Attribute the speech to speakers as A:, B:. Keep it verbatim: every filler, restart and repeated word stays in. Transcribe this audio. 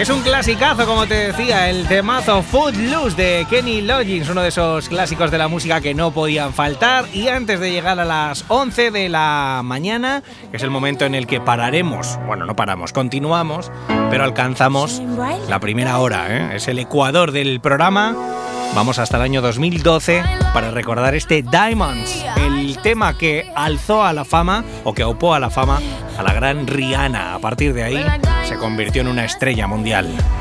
A: Es un clasicazo, como te decía, el temazo Footloose de Kenny Loggins, uno de esos clásicos de la música que no podían faltar. Y antes de llegar a las once de la mañana, que es el momento en el que pararemos, bueno, no paramos, continuamos, pero alcanzamos la primera hora, ¿eh? Es el ecuador del programa. Vamos hasta el año dos mil doce para recordar este Diamonds, el tema que alzó a la fama, o que aupó a la fama, a la gran Rihanna. A partir de ahí se convirtió en una estrella mundial.